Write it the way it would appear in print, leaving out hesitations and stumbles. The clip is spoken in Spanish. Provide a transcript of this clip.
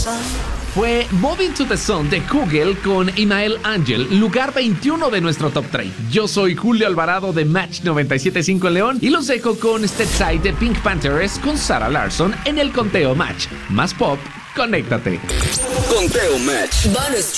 Fue Moving to the Sun de Kugel con Imael Ángel, lugar 21 de nuestro top 3. Yo soy Julio Alvarado de Match 97.5 en León y los dejo con Step Side de Pink Panthers con Sarah Larsson en el conteo Match. Más pop, conéctate. Conteo Match. Bonus